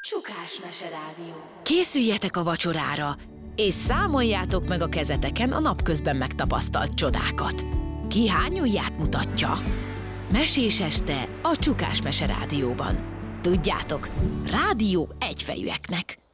Csukás Meserádió. Készüljetek a vacsorára, és számoljátok meg a kezeteken a napközben megtapasztalt csodákat. Ki hány ujját mutatja? Mesés este a Csukás Meserádióban. Tudjátok, rádió egyfejűeknek.